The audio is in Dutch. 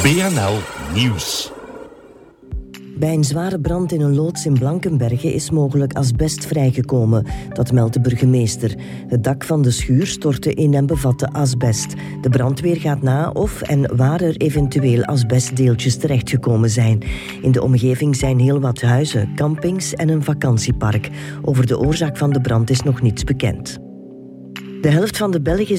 BNL Nieuws. Bij een zware brand in een loods in Blankenberge is mogelijk asbest vrijgekomen. Dat meldt de burgemeester. Het dak van de schuur stortte in en bevatte asbest. De brandweer gaat na of en waar er eventueel asbestdeeltjes terechtgekomen zijn. In de omgeving zijn heel wat huizen, campings en een vakantiepark. Over de oorzaak van de brand is nog niets bekend. De helft van de Belgen